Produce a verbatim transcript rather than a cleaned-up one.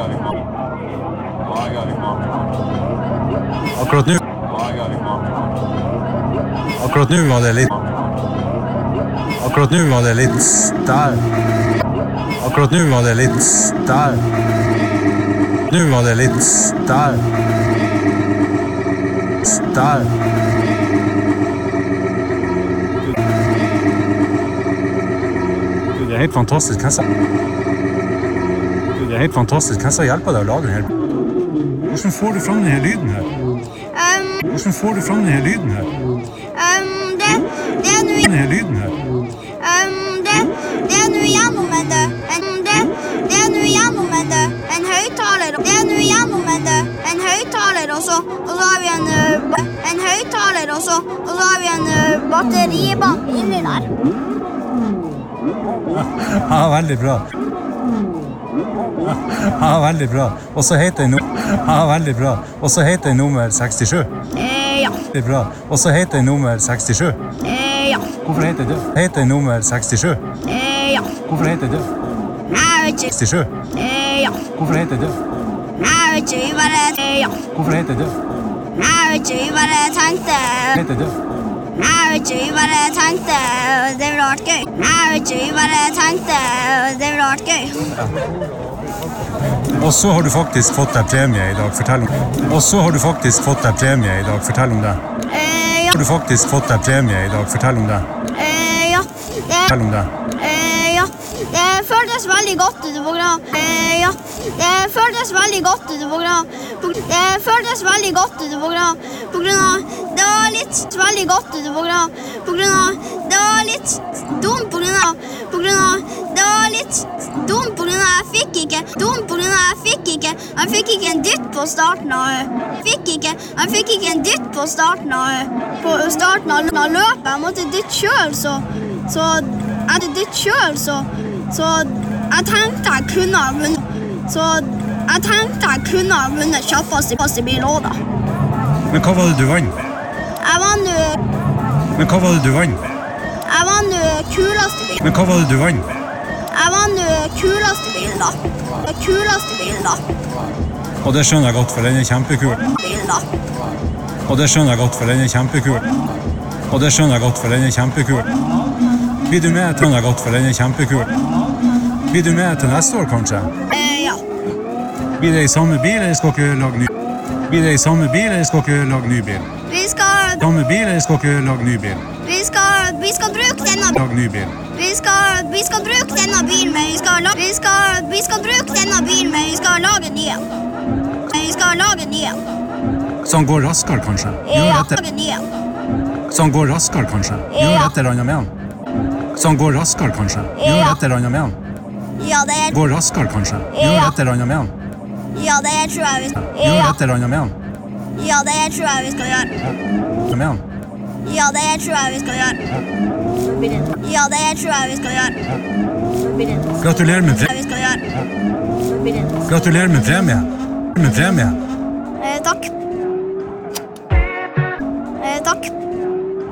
Akkurat nu. Akkurat nu var det litt. Akkurat nu var det litt der. Akkurat nu var det litt der. Nu var det litt der. Der. Det er helt fantastisk. Hvem som... Det er helt fantastisk. Hvem som hjelper deg å lage den her? Hvordan får du fram den her lyden her? Um, Hvordan får du fram den her lyden her? um, det, det er noe... Den her lyden her? Um, det, det er noe gjennom en, en det, det er noe gjennom en, en høyttaler. Det er noe gjennom en, en høyttaler, og så, og så har vi en, en høyttaler, og så, og så har vi en batteribank inni der. Ja, veldig bra. Ja, veldig bra. Og så heter den no... Ja, veldig bra. Og så heter den nummer sekstisju. Eh, ja. Veldig bra. Og så heter den nummer sekstisju. Eh, ja. Hvorfor heter det? Heter den nummer sekstisju. Eh, ja. Hvorfor heter det? Jeg vet ikke. sekstisju. Eh, ja. Hvorfor heter det? Jeg vet ikke, vi bare... Eh, ja. Hvorfor heter det? Jeg vet ikke, vi bare tenkte... Heter det? Jeg vet ikke, vi bare tenkte det ville vært gøy. Jeg vet ikke, vi bare tenkte det ville vært gøy. Og så har du faktisk fått deg premie i dag. Fortell om det. Og så har du faktisk fått deg premie i dag. Fortell om det. Eh, ja. Har du faktisk fått deg premie i dag. Fortell om det. Eh, ja. Det, Fortell om det. eh, ja. Det føltes veldig godt ut på grunn av... Eh, ja. Det føltes veldig godt ut på grunn av... Det føltes veldig godt ut på grunn av... På grunn av... Det var litt veldig godt ut på grunn av... På grunn av... Det var litt dumt på grunn av... På grunn av... Det var litt dumt på grunn av... Jeg fikk ikke... Dumt på grunn av... Jeg fikk ikke... Jeg fikk ikke en dytt på starten av... Fikk ikke... Jeg fikk ikke en dytt på starten av... På starten av løpet. Jeg måtte dytte selv, så... Så... Jeg hadde dytt selv, så... Så... Jeg tenkte jeg kunne ha vunnet... Så... Jeg tenkte jeg kunne ha vunnet kjappast i pass i bil også, da. Men hva var det du vant? Jeg vant jo... Men hva var det du vant? Jeg vant jo kuleste bil. Men hva var det du vant? Jeg vant jo kuleste bil, da. Kuleste bil, da. Og det skjønner jeg godt, for den er kjempekul. Bil, da. Og det skjønner jeg godt, for den er kjempekul. Og det skjønner jeg godt, for den er kjempekul. Blir du med til den er godt, for den er kjempekul? Blir du med til neste år, kanskje? Eh, ja. Blir det i samme bil, eller skal dere lage ny? Blir det i samme bil, eller skal dere lage ny bil? Vi skal... Samme bil, eller skal dere lage ny bil? Vi skal... Vi skal bruke denne... Lage ny bil. Vi skal... Vi skal bruke denne bilen, men vi skal... La... Vi skal... Vi skal bruke denne bilen, men vi skal lage nye. Men vi skal lage nye. Sånn går raskere, kanskje? Ja, etter... lage nye. Sånn går raskere, kanskje? Gjør Ja. et eller annet med den. Sånn går raskere, kanskje? Gjør Ja. et eller annet med den. Ja, det er... Går raskere, kanskje? Gjør Ja. et eller annet med den. Ja, det er, tror jeg vi skal... Gjør Ja. et eller annet med den. Ja, det er, tror jeg vi skal gjøre. Med den. Ja, det er, tror jeg vi skal gjøre. Ja, det er, tror jeg vi skal gjøre. Gratulerer med pre... Vi skal gjøre. Gratulerer med premie. Med premie. Eh, takk.